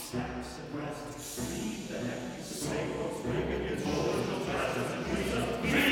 Saxon West, read the heavy staples, bringing its wars, the blasters and breezes.